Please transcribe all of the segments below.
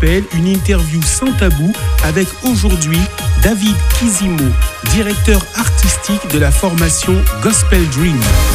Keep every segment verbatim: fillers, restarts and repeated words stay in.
gospel, une interview sans tabou avec aujourd'hui David Kizimo, directeur artistique de la formation Gospel Dream.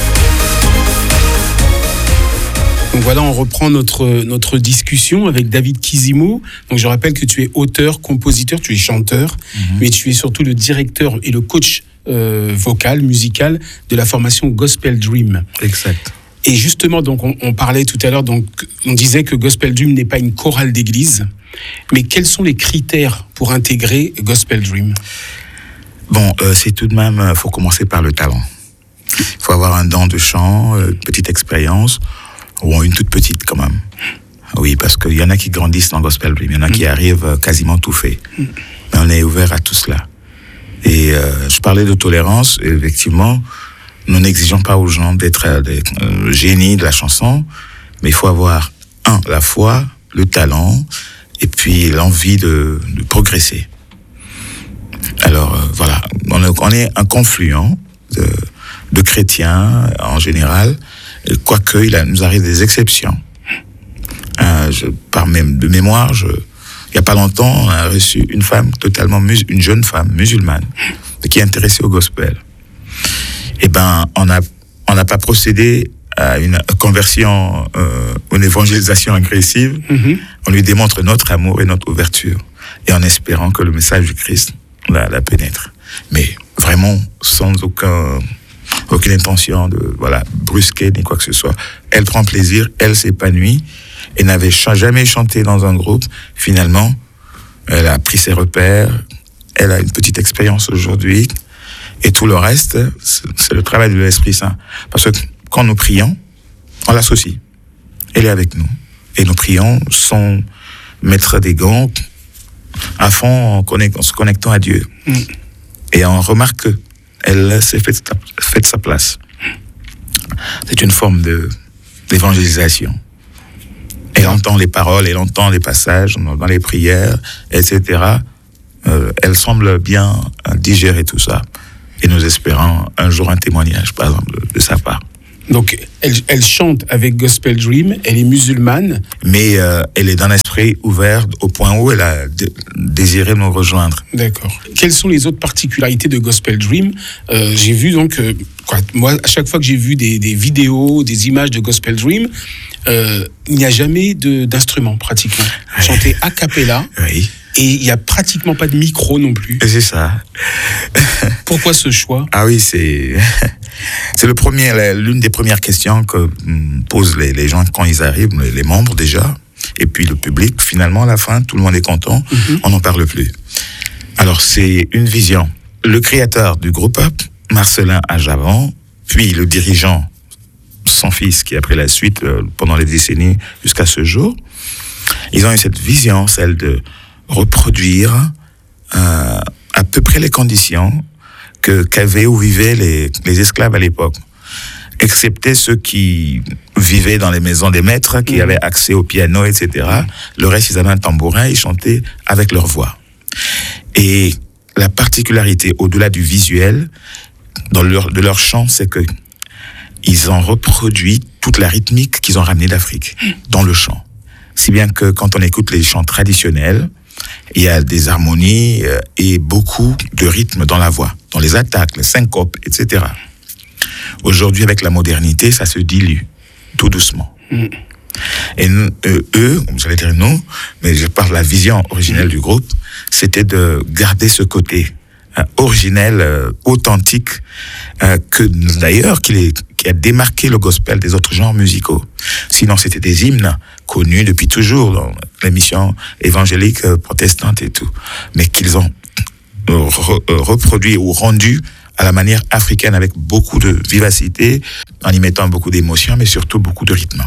Donc voilà, on reprend notre, notre discussion avec David Kizimo. Donc je rappelle que tu es auteur, compositeur, tu es chanteur, mm-hmm. mais tu es surtout le directeur et le coach euh, vocal, musical de la formation Gospel Dream. Exact. Et justement, donc on, on parlait tout à l'heure, donc on disait que Gospel Dream n'est pas une chorale d'église, mais quels sont les critères pour intégrer Gospel Dream ? Bon, euh, c'est tout de même, il faut commencer par le talent. Il faut avoir un don de chant, euh, une petite expérience, ou une toute petite quand même. Oui, parce qu'il y en a qui grandissent dans Gospel Dream, il y en a mmh. qui arrivent quasiment tout fait. Mmh. Mais on est ouvert à tout cela. Et euh, je parlais de tolérance, et effectivement, nous n'exigeons pas aux gens d'être des euh, génies de la chanson, mais il faut avoir, un, la foi, le talent, et puis l'envie de, de progresser. Alors, euh, voilà, on, on est un confluent de, de chrétiens en général, quoique il a, nous arrive des exceptions. Euh, je, par même de mémoire, je, il n'y a pas longtemps, on a reçu une femme totalement, mus- une jeune femme musulmane qui est intéressée au gospel. Eh ben, on a, on n'a pas procédé à une conversion, euh, une évangélisation agressive. Mm-hmm. On lui démontre notre amour et notre ouverture, et en espérant que le message du Christ la, la pénètre. Mais vraiment, sans aucun, aucune intention de, voilà, brusquer ni quoi que ce soit. Elle prend plaisir, elle s'épanouit, et n'avait ch- jamais chanté dans un groupe. Finalement, elle a pris ses repères, elle a une petite expérience aujourd'hui, et tout le reste, c'est, c'est le travail de l'Esprit Saint. Parce que quand nous prions, on l'associe. Elle est avec nous. Et nous prions sans mettre des gants, à fond, en, connect, en se connectant à Dieu. Mm. Et on remarque qu'elle s'est fait, fait de sa place. C'est une forme de, d'évangélisation. Elle entend les paroles, elle entend les passages dans les prières, et cetera. Euh, elle semble bien digérer tout ça. Et nous espérons un jour un témoignage, par exemple, de, de sa part. Donc, elle, elle chante avec Gospel Dream, elle est musulmane. Mais euh, elle est d'un esprit ouvert au point où elle a d- désiré nous rejoindre. D'accord. Quelles sont les autres particularités de Gospel Dream ? euh, J'ai vu donc, euh, quoi, moi, à chaque fois que j'ai vu des, des vidéos, des images de Gospel Dream, euh, il n'y a jamais de, d'instrument, pratiquement. Oui. Chanter a cappella. Oui. Et il n'y a pratiquement pas de micro non plus. C'est ça. Pourquoi ce choix ? Ah oui, c'est c'est le premier, l'une des premières questions que posent les, les gens quand ils arrivent, les membres déjà, et puis le public. Finalement, à la fin, tout le monde est content. Mm-hmm. On n'en parle plus. Alors, c'est une vision. Le créateur du groupe, Marcelin Ajavan, puis le dirigeant, son fils, qui a pris la suite euh, pendant les décennies jusqu'à ce jour, ils ont eu cette vision, celle de reproduire euh, à peu près les conditions que, qu'avaient ou vivaient les, les esclaves à l'époque, excepté ceux qui vivaient dans les maisons des maîtres, qui mmh. avaient accès au piano, et cetera. Le reste, ils avaient un tambourin, ils chantaient avec leur voix. Et la particularité, au-delà du visuel, dans leur, de leur chant, c'est que ils ont reproduit toute la rythmique qu'ils ont ramenée d'Afrique dans le chant. Si bien que quand on écoute les chants traditionnels, il y a des harmonies euh, et beaucoup de rythme dans la voix, dans les attaques, les syncopes, et cetera. Aujourd'hui, avec la modernité, ça se dilue tout doucement. Mm. Et nous, euh, eux, j'allais dire nous, mais je parle de la vision originelle mm. du groupe, c'était de garder ce côté euh, originel, euh, authentique, euh, que d'ailleurs qui, les, qui a démarqué le gospel des autres genres musicaux. Sinon, c'était des hymnes connus depuis toujours dans l'émission évangélique euh, protestante et tout, mais qu'ils ont euh, re, euh, reproduit ou rendu à la manière africaine avec beaucoup de vivacité, en y mettant beaucoup d'émotion, mais surtout beaucoup de rythme.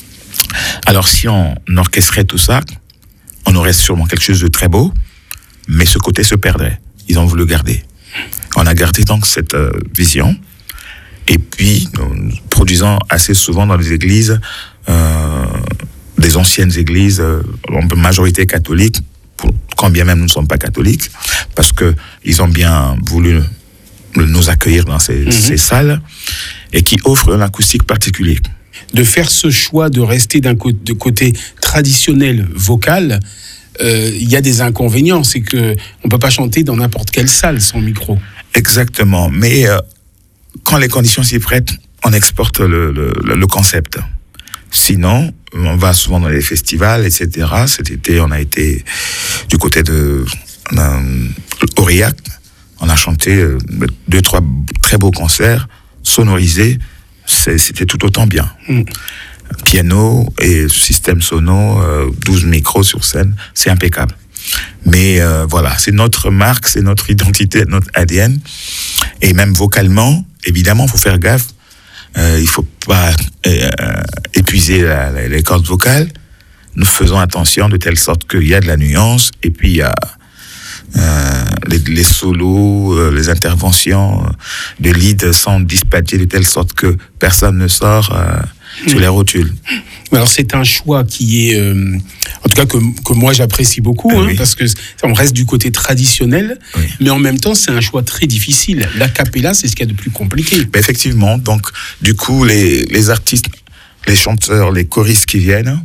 Alors, si on orchestrait tout ça, on aurait sûrement quelque chose de très beau, mais ce côté se perdrait. Ils ont voulu garder. On a gardé donc cette euh, vision, et puis nous produisons assez souvent dans les églises, euh, des anciennes églises, euh, en majorité catholiques, pour, quand bien même nous ne sommes pas catholiques, parce que ils ont bien voulu nous accueillir dans ces, mmh. ces salles, et qui offrent un acoustique particulier. De faire ce choix de rester d'un côté, de côté traditionnel vocal, euh, y a des inconvénients. C'est qu'on ne peut pas chanter dans n'importe quelle salle sans micro. Exactement. Mais euh, quand les conditions s'y prêtent, on exporte le, le, le concept. Sinon, on va souvent dans les festivals, et cetera. Cet été, on a été du côté de euh, Aurillac. On a chanté euh, deux, trois très beaux concerts, sonorisés. C'est, c'était tout autant bien. Mm. Piano et système sono, euh, douze micros sur scène, c'est impeccable. Mais euh, voilà, c'est notre marque, c'est notre identité, notre A D N. Et même vocalement, évidemment, il faut faire gaffe. Euh, il ne faut pas euh, épuiser la, la, les cordes vocales. Nous faisons attention de telle sorte qu'il y a de la nuance. Et puis, il y a euh, les, les solos, euh, les interventions euh, de lead sont dispatchées de telle sorte que personne ne sort euh, mmh. sur les rotules. Alors, c'est un choix qui est, euh, en tout cas, que, que moi j'apprécie beaucoup, hein, oui. parce que on reste du côté traditionnel, oui. mais en même temps, c'est un choix très difficile. L'a cappella, c'est ce qu'il y a de plus compliqué. Ben effectivement, donc, du coup, les, les artistes, les chanteurs, les choristes qui viennent,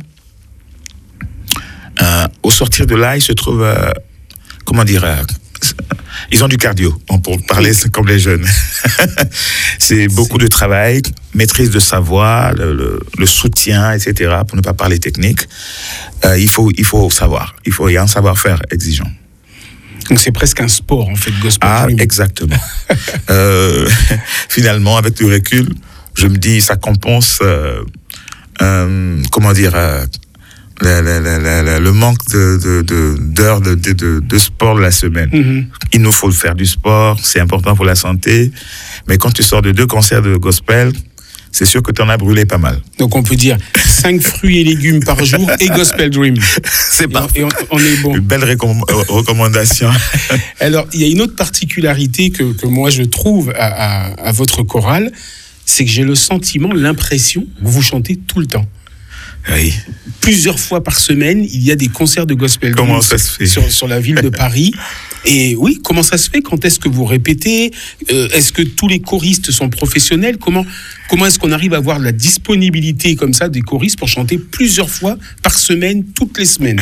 euh, au sortir de là, ils se trouvent, euh, comment dire, euh, ils ont du cardio, pour parler comme les jeunes. C'est beaucoup de travail, maîtrise de sa voix, le, le, le soutien, et cetera, pour ne pas parler technique. Euh, il faut, il faut savoir, il faut y a un savoir-faire exigeant. Donc c'est presque un sport, en fait, gospel. Ah, dream. Exactement. euh, finalement, avec du recul, je me dis, ça compense, euh, euh, comment dire, euh, Le, le, le, le manque de, de, de, d'heures de, de, de, de sport de la semaine. Mm-hmm. Il nous faut faire du sport, c'est important pour la santé. Mais quand tu sors de deux concerts de gospel, c'est sûr que tu en as brûlé pas mal. Donc on peut dire cinq fruits et légumes par jour et Gospel Dream. C'est parfait. Et on, on est bon. Une belle récomm- recommandation. Alors, il y a une autre particularité que, que moi je trouve à, à, à votre chorale, c'est que j'ai le sentiment, l'impression que vous chantez tout le temps. Oui. Plusieurs fois par semaine, il y a des concerts de gospel comment ça se fait sur, sur la ville de Paris. Et oui, comment ça se fait? Quand est-ce que vous répétez? euh, Est-ce que tous les choristes sont professionnels? Comment, comment est-ce qu'on arrive à avoir la disponibilité comme ça des choristes pour chanter plusieurs fois par semaine, toutes les semaines?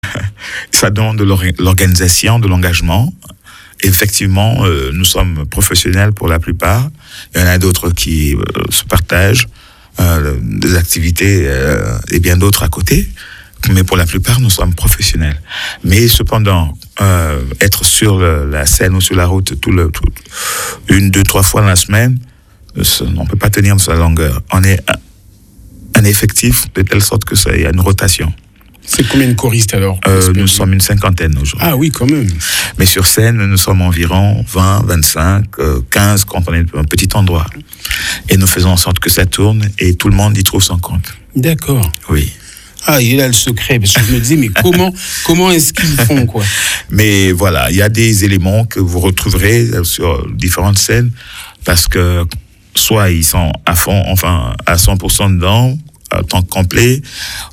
Ça donne de l'organisation, de l'engagement. Effectivement, euh, nous sommes professionnels pour la plupart. Il y en a d'autres qui euh, se partagent. Euh, des activités euh, et bien d'autres à côté, mais pour la plupart nous sommes professionnels. Mais cependant, euh, être sur le, la scène ou sur la route tout le, tout, une, deux, trois fois dans la semaine, on ne peut pas tenir sur la longueur. On est un, un effectif de telle sorte que ça, il y a une rotation. C'est combien de choristes alors? euh, Nous sommes une cinquantaine aujourd'hui. Ah oui, quand même. Mais sur scène, nous sommes environ vingt, vingt-cinq, quinze quand on est un petit endroit. Et nous faisons en sorte que ça tourne et tout le monde y trouve son compte. D'accord. Oui. Ah, il est là le secret, parce que je me disais, mais comment, comment est-ce qu'ils font, quoi? Mais voilà, il y a des éléments que vous retrouverez sur différentes scènes, parce que soit ils sont à fond, enfin à cent pour cent dedans, à temps complet,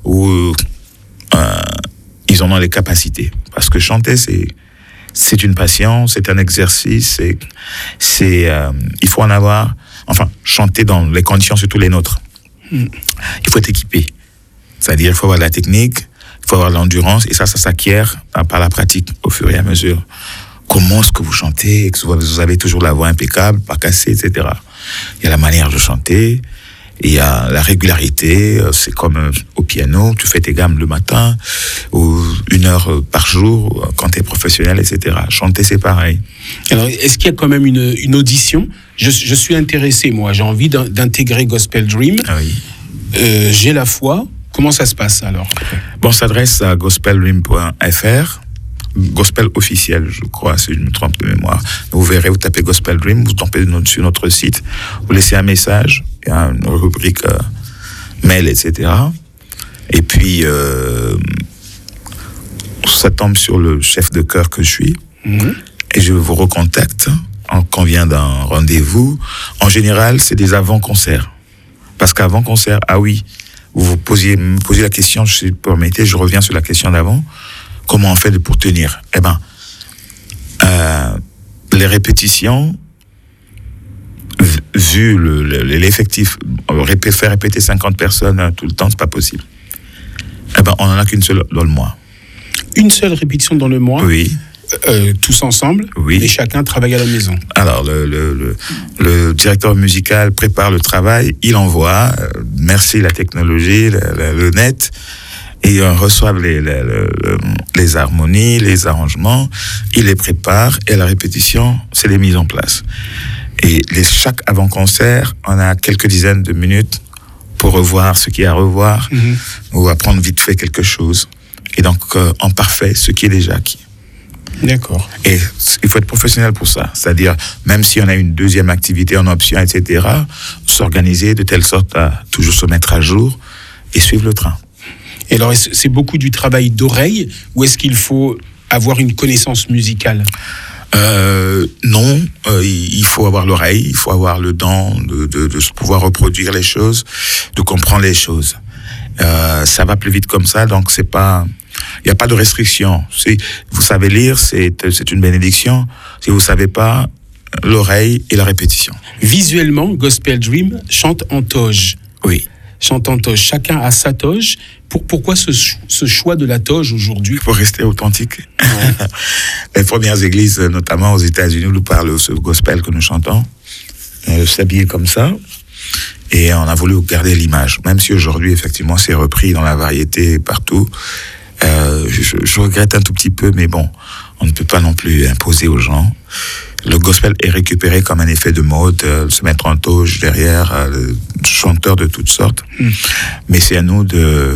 ou euh, ils en ont les capacités. Parce que chanter, c'est c'est une passion, c'est un exercice, c'est, c'est euh, il faut en avoir, enfin chanter dans les conditions surtout les nôtres. Mm. Il faut être équipé. C'est-à-dire, il faut avoir la technique, il faut avoir l'endurance, et ça, ça s'acquiert par la pratique, au fur et à mesure. Comment est-ce que vous chantez, que vous avez toujours la voix impeccable, pas cassée, et cetera. Il y a la manière de chanter, il y a la régularité, c'est comme au piano, tu fais tes gammes le matin, ou une heure par jour, quand tu es professionnel, et cetera. Chanter, c'est pareil. Alors, est-ce qu'il y a quand même une, une audition? je, je suis intéressé, moi, j'ai envie d'intégrer Gospel Dream. Ah oui. Euh, j'ai la foi. Comment ça se passe alors? Bon, on s'adresse à gospel dream point f r, gospel officiel, je crois, si je me trompe de mémoire. Vous verrez, vous tapez Gospel Dream, vous tombez sur notre site, vous laissez un message, il y a une rubrique euh, mail, et cetera. Et puis, euh, ça tombe sur le chef de chœur que je suis, mm-hmm. et je vous recontacte, on convient d'un rendez-vous. En général, c'est des avant-concerts. Parce qu'avant-concert, ah oui, vous vous posiez, me posiez la question, je vous permettez, je reviens sur la question d'avant, comment on fait pour tenir? Eh bien, euh, les répétitions, vu le, le, l'effectif, répé, faire répéter cinquante personnes tout le temps, c'est pas possible. Eh bien, on n'en a qu'une seule dans le mois. une seule répétition dans le mois. Oui. Euh, tous ensemble, oui. Et chacun travaille à la maison. Alors, le, le, le, le directeur musical prépare le travail, il envoie, euh, merci la technologie, le, le, le net, et on reçoit les, les, les, les harmonies, les arrangements, il les prépare, et la répétition, c'est les mises en place. Et les, chaque avant-concert, on a quelques dizaines de minutes pour revoir ce qu'il y a à revoir, mm-hmm. ou apprendre vite fait quelque chose. Et donc, euh, on parfait ce qui est déjà acquis. D'accord. Et il faut être professionnel pour ça. C'est-à-dire, même si on a une deuxième activité en option, et cetera, s'organiser de telle sorte à toujours se mettre à jour et suivre le train. Et alors, c'est beaucoup du travail d'oreille ou est-ce qu'il faut avoir une connaissance musicale ? Euh, non, euh, il faut avoir l'oreille, il faut avoir le don de, de, de pouvoir reproduire les choses, de comprendre les choses. Euh, ça va plus vite comme ça, donc c'est pas... Il n'y a pas de restriction. Si vous savez lire, c'est, c'est une bénédiction. Si vous ne savez pas, l'oreille et la répétition. Visuellement, Gospel Dream chante en toge. Oui. Chante en toge. Chacun a sa toge. Pour, pourquoi ce, ce choix de la toge aujourd'hui ? Pour rester authentique. Ouais. Les premières églises, notamment aux États-Unis, nous parlent ce gospel que nous chantons, euh, s'habiller comme ça. Et on a voulu garder l'image. Même si aujourd'hui, effectivement, c'est repris dans la variété partout. Euh, je, je regrette un tout petit peu, mais bon, on ne peut pas non plus imposer aux gens. Le gospel est récupéré comme un effet de mode, euh, se mettre en toge derrière, euh, chanteurs de toutes sortes. Mm. Mais c'est à nous de,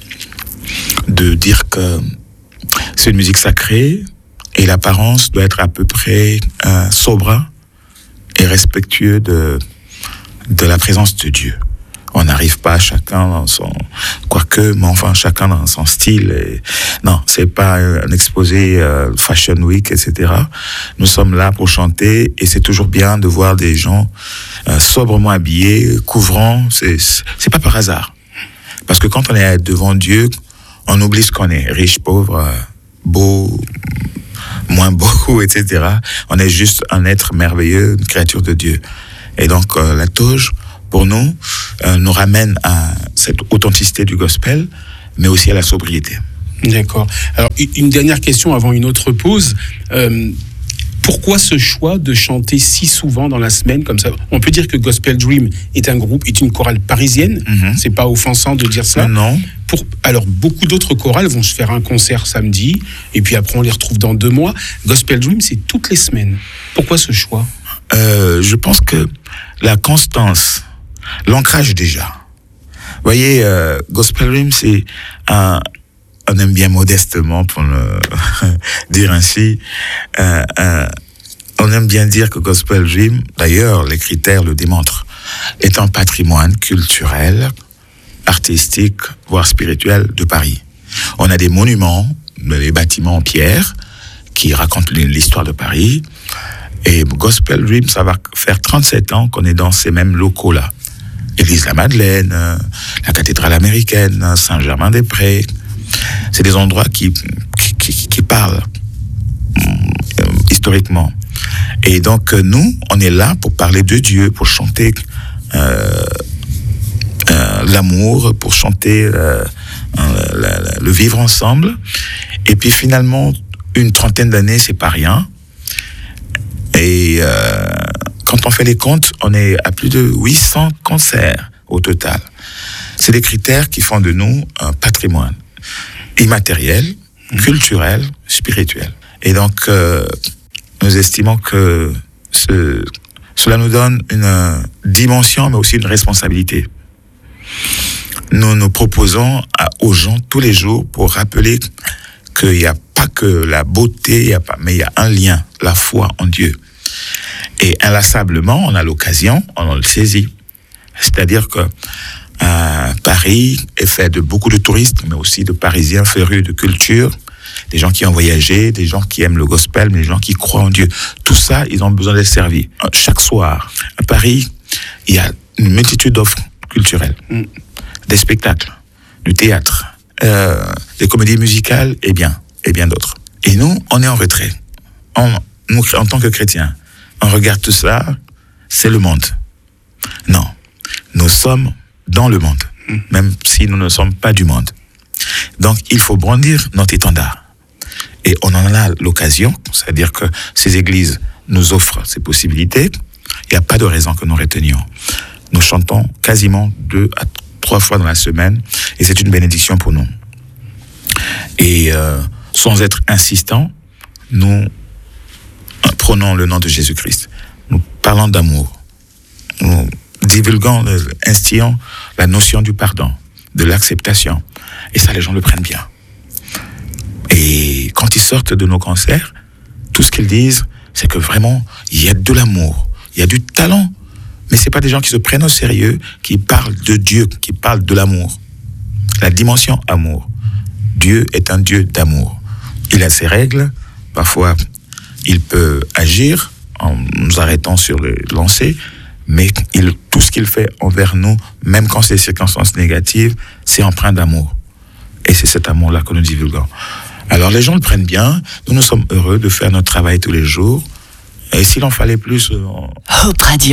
de dire que c'est une musique sacrée et l'apparence doit être à peu près euh, sobre et respectueux de, de la présence de Dieu. On n'arrive pas chacun dans son, quoique, mais enfin chacun dans son style. Et... Non, c'est pas un exposé euh, Fashion Week, et cetera. Nous sommes là pour chanter et c'est toujours bien de voir des gens euh, sobrement habillés, couvrant. C'est, c'est pas par hasard. Parce que quand on est devant Dieu, on oublie ce qu'on est. Riche, pauvre, euh, beau, moins beau, et cetera. On est juste un être merveilleux, une créature de Dieu. Et donc, euh, la toge, pour nous, euh, nous ramène à cette authenticité du gospel, mais aussi à la sobriété. D'accord. Alors, une dernière question avant une autre pause. Euh, pourquoi ce choix de chanter si souvent dans la semaine comme ça ? On peut dire que Gospel Dream est un groupe, est une chorale parisienne. Mm-hmm. C'est pas offensant de dire ça. Non. Pour, alors, beaucoup d'autres chorales vont se faire un concert samedi, et puis après on les retrouve dans deux mois. Gospel Dream, c'est toutes les semaines. Pourquoi ce choix ? euh, Je pense que la constance, l'ancrage déjà. Vous voyez, euh, Gospel Dream, c'est un, on aime bien modestement, pour le dire ainsi, euh, euh, on aime bien dire que Gospel Dream, d'ailleurs, les critères le démontrent, est un patrimoine culturel, artistique, voire spirituel de Paris. On a des monuments, des bâtiments en pierre, qui racontent l'histoire de Paris. Et Gospel Dream, ça va faire trente-sept ans qu'on est dans ces mêmes locaux-là. Église la Madeleine, la cathédrale américaine, Saint-Germain-des-Prés. C'est des endroits qui, qui, qui, qui parlent euh, historiquement. Et donc, nous, on est là pour parler de Dieu, pour chanter euh, euh, l'amour, pour chanter euh, euh, le vivre ensemble. Et puis finalement, une trentaine d'années, c'est pas rien. Et euh, quand on fait les comptes, on est à plus de huit cents concerts au total. C'est des critères qui font de nous un patrimoine immatériel, mmh. culturel, spirituel. Et donc, euh, nous estimons que ce, cela nous donne une dimension, mais aussi une responsabilité. Nous nous proposons à, aux gens tous les jours pour rappeler qu'il n'y a pas que la beauté, il y a pas, mais il y a un lien, la foi en Dieu. Et inlassablement, on a l'occasion, on le saisit. C'est-à-dire que euh, Paris est fait de beaucoup de touristes, mais aussi de Parisiens férus de culture, des gens qui ont voyagé, des gens qui aiment le gospel, mais des gens qui croient en Dieu. Tout ça, ils ont besoin d'être servis. Chaque soir, à Paris, il y a une multitude d'offres culturelles, mm. des spectacles, du théâtre, euh, des comédies musicales et bien, et bien d'autres. Et nous, on est en retrait. On, nous, en tant que chrétiens, on regarde tout ça, c'est le monde. Non, nous sommes dans le monde, même si nous ne sommes pas du monde. Donc, il faut brandir notre étendard. Et on en a l'occasion, c'est-à-dire que ces églises nous offrent ces possibilités. Il n'y a pas de raison que nous retenions. Nous chantons quasiment deux à trois fois dans la semaine et c'est une bénédiction pour nous. Et euh, sans être insistants, nous prenons le nom de Jésus-Christ. Nous parlons d'amour. Nous divulguons, instillons la notion du pardon, de l'acceptation. Et ça, les gens le prennent bien. Et quand ils sortent de nos concerts, tout ce qu'ils disent, c'est que vraiment, il y a de l'amour, il y a du talent. Mais ce n'est pas des gens qui se prennent au sérieux, qui parlent de Dieu, qui parlent de l'amour. La dimension amour. Dieu est un Dieu d'amour. Il a ses règles. Parfois, il peut agir en nous arrêtant sur le lancer. Mais il, tout ce qu'il fait envers nous, même quand c'est des circonstances négatives, c'est empreint d'amour. Et c'est cet amour-là que nous divulguons. Alors les gens le prennent bien. Nous, nous sommes heureux de faire notre travail tous les jours. Et s'il en fallait plus... On... Hope Radio.